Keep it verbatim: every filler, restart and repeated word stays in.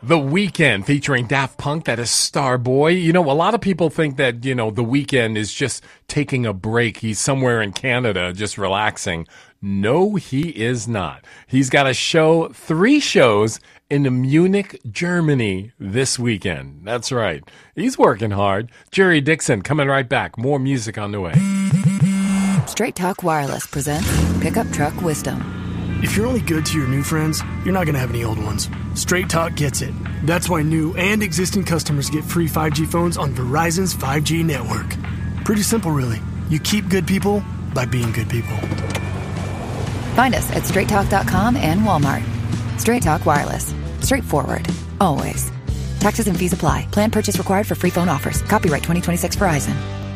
The Weeknd featuring Daft Punk, that is Starboy. You know, a lot of people think that, you know, The Weeknd is just taking a break. He's somewhere in Canada just relaxing. No, he is not. He's got a show, three shows in Munich, Germany this weekend. That's right. He's working hard. Jerry Dixon coming right back. More music on the way. Straight Talk Wireless presents Pickup Truck Wisdom. If you're only good to your new friends, you're not going to have any old ones. Straight Talk gets it. That's why new and existing customers get free five G phones on Verizon's five G network. Pretty simple, really. You keep good people by being good people. Find us at straight talk dot com and Walmart. Straight Talk Wireless. Straightforward. Always. Taxes and fees apply. Plan purchase required for free phone offers. Copyright twenty twenty-six Verizon.